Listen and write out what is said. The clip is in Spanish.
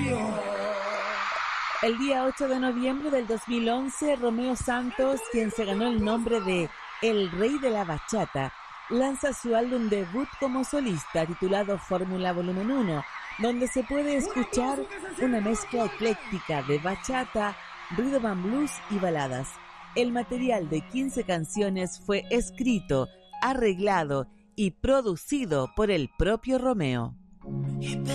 El día 8 de noviembre del 2011, Romeo Santos, quien se ganó el nombre de El Rey de la Bachata, lanza su álbum debut como solista titulado Fórmula Volumen 1, donde se puede escuchar una mezcla ecléctica de bachata, rhythm and blues y baladas. El material de 15 canciones fue escrito, arreglado y producido por el propio Romeo.